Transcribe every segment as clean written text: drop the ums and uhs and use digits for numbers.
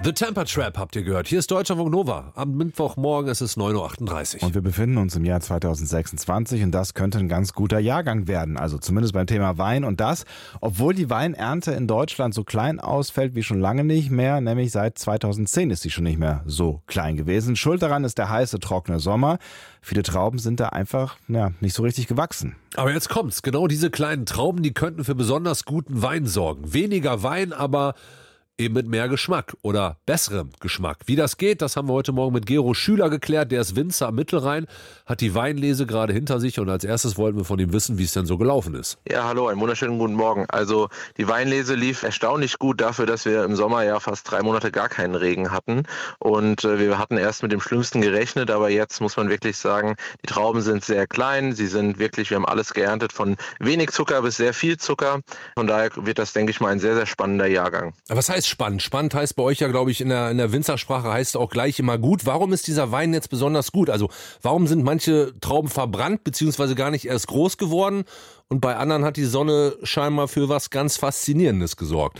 The Temper Trap habt ihr gehört. Hier ist Deutschlandfunk Nova. Am Mittwochmorgen ist es 9:38 Uhr. Und wir befinden uns im Jahr 2026 und das könnte ein ganz guter Jahrgang werden. Also zumindest beim Thema Wein. Und das, obwohl die Weinernte in Deutschland so klein ausfällt wie schon lange nicht mehr. Nämlich seit 2010 ist sie schon nicht mehr so klein gewesen. Schuld daran ist der heiße, trockene Sommer. Viele Trauben sind da einfach nicht so richtig gewachsen. Aber jetzt kommt's. Genau diese kleinen Trauben, die könnten für besonders guten Wein sorgen. Weniger Wein, aber eben mit mehr Geschmack oder besserem Geschmack. Wie das geht, das haben wir heute Morgen mit Gero Schüler geklärt. Der ist Winzer am Mittelrhein, hat die Weinlese gerade hinter sich und als erstes wollten wir von ihm wissen, wie es denn so gelaufen ist. Ja, hallo, einen wunderschönen guten Morgen. Also die Weinlese lief erstaunlich gut dafür, dass wir im Sommer ja fast 3 Monate gar keinen Regen hatten und wir hatten erst mit dem Schlimmsten gerechnet, aber jetzt muss man wirklich sagen, die Trauben sind sehr klein, wir haben alles geerntet von wenig Zucker bis sehr viel Zucker. Von daher wird das, denke ich mal, ein sehr, sehr spannender Jahrgang. Aber was heißt spannend? Spannend heißt bei euch ja, glaube ich, in der Winzersprache heißt auch gleich immer gut. Warum ist dieser Wein jetzt besonders gut? Also warum sind manche Trauben verbrannt bzw. gar nicht erst groß geworden und bei anderen hat die Sonne scheinbar für was ganz Faszinierendes gesorgt?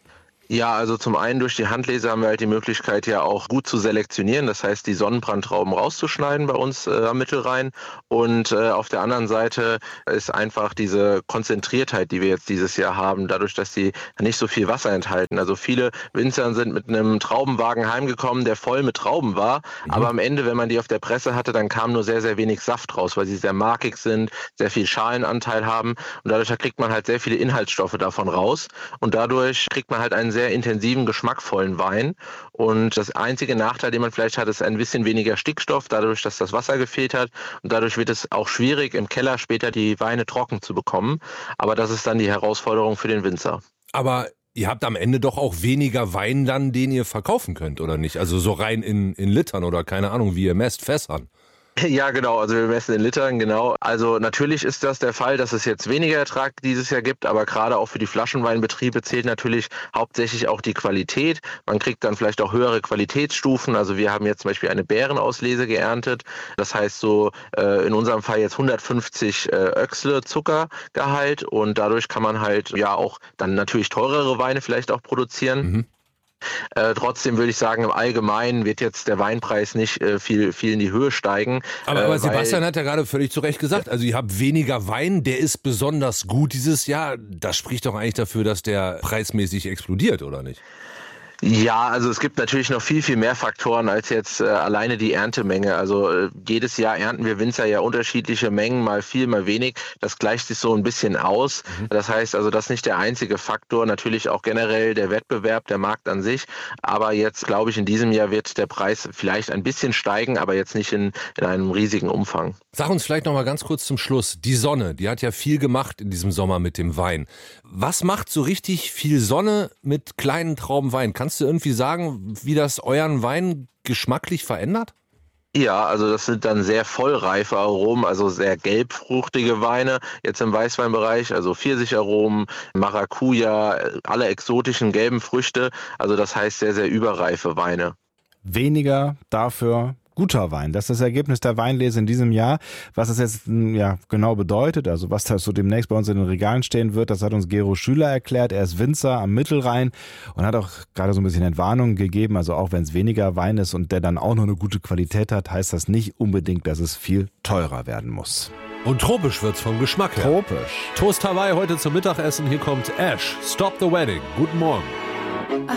Ja, also zum einen durch die Handlese haben wir halt die Möglichkeit ja auch gut zu selektionieren, das heißt die Sonnenbrandtrauben rauszuschneiden bei uns am Mittelrhein und auf der anderen Seite ist einfach diese Konzentriertheit, die wir jetzt dieses Jahr haben, dadurch, dass die nicht so viel Wasser enthalten. Also viele Winzer sind mit einem Traubenwagen heimgekommen, der voll mit Trauben war, aber am Ende, wenn man die auf der Presse hatte, dann kam nur sehr, sehr wenig Saft raus, weil sie sehr markig sind, sehr viel Schalenanteil haben und dadurch kriegt man halt sehr viele Inhaltsstoffe davon raus und dadurch kriegt man halt einen sehr intensiven, geschmackvollen Wein. Und das einzige Nachteil, den man vielleicht hat, ist ein bisschen weniger Stickstoff, dadurch, dass das Wasser gefehlt hat. Und dadurch wird es auch schwierig, im Keller später die Weine trocken zu bekommen. Aber das ist dann die Herausforderung für den Winzer. Aber ihr habt am Ende doch auch weniger Wein dann, den ihr verkaufen könnt, oder nicht? Also so rein in Litern oder keine Ahnung, wie ihr messt, Fässern. Ja, genau. Also wir messen in Litern, genau. Also natürlich ist das der Fall, dass es jetzt weniger Ertrag dieses Jahr gibt, aber gerade auch für die Flaschenweinbetriebe zählt natürlich hauptsächlich auch die Qualität. Man kriegt dann vielleicht auch höhere Qualitätsstufen. Also wir haben jetzt zum Beispiel eine Beerenauslese geerntet. Das heißt so in unserem Fall jetzt 150 Öchsle Zuckergehalt und dadurch kann man halt ja auch dann natürlich teurere Weine vielleicht auch produzieren. Trotzdem würde ich sagen, im Allgemeinen wird jetzt der Weinpreis nicht viel in die Höhe steigen. Aber Sebastian hat ja gerade völlig zu Recht gesagt, also ihr habt weniger Wein, der ist besonders gut dieses Jahr. Das spricht doch eigentlich dafür, dass der preismäßig explodiert, oder nicht? Ja, also es gibt natürlich noch viel mehr Faktoren als jetzt alleine die Erntemenge. Also jedes Jahr ernten wir Winzer ja unterschiedliche Mengen, mal viel, mal wenig. Das gleicht sich so ein bisschen aus. Das heißt also, das ist nicht der einzige Faktor. Natürlich auch generell der Wettbewerb, der Markt an sich. Aber jetzt, glaube ich, in diesem Jahr wird der Preis vielleicht ein bisschen steigen, aber jetzt nicht in einem riesigen Umfang. Sag uns vielleicht noch mal ganz kurz zum Schluss. Die Sonne, die hat ja viel gemacht in diesem Sommer mit dem Wein. Was macht so richtig viel Sonne mit kleinen Trauben Wein? Kannst du irgendwie sagen, wie das euren Wein geschmacklich verändert? Ja, also das sind dann sehr vollreife Aromen, also sehr gelbfruchtige Weine, jetzt im Weißweinbereich, also Pfirsicharomen, Maracuja, alle exotischen gelben Früchte, also das heißt sehr, sehr überreife Weine. Weniger, dafür guter Wein. Das ist das Ergebnis der Weinlese in diesem Jahr. Was das jetzt genau bedeutet, also was da so demnächst bei uns in den Regalen stehen wird, das hat uns Gero Schüler erklärt. Er ist Winzer am Mittelrhein und hat auch gerade so ein bisschen Entwarnung gegeben. Also auch wenn es weniger Wein ist und der dann auch noch eine gute Qualität hat, heißt das nicht unbedingt, dass es viel teurer werden muss. Und tropisch wird's vom Geschmack her. Tropisch. Toast Hawaii heute zum Mittagessen. Hier kommt Ash. Stop the Wedding. Guten Morgen.